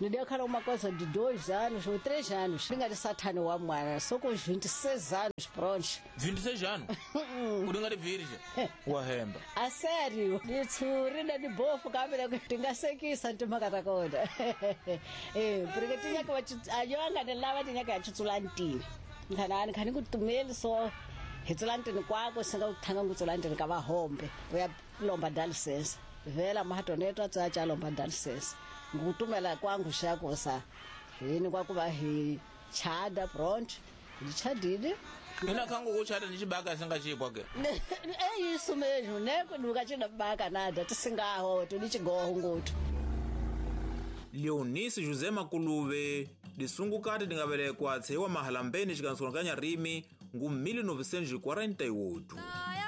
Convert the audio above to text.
Nidakhala uma coisa de 2 anos ou 3 anos. Ndingati Sathane wa mwana, só com os 26 anos, pronto. 26 anos? Udingati virgem? Wahemba. A sério? Nditsurile ni bofu kamera kuti ngasekisa ntimakatakonda. Porque tinha que ayonga nelava tinha que achitsula ntini. Khani kutumeli so hitsula ntini kwako singa uthanga kutsula ntini ka vahombe. Uyalomba dalisense. Vela mahatonetwa tsacha lomba dalisense. Ngutumela kwangu shakosa. Yini kwakuba hi chada pronto. Ndichadile. Ina kangu kuchada nichibaka singachipwa ke. Isso mesmo, né? Quando nunca tinha baka nada, tisingaho, tulichigoho ngutu. Leonice José Makuluve lisungukati lingavelekwa tsewa mahalambeni xikansuka ka Nyarimi ngu 1948.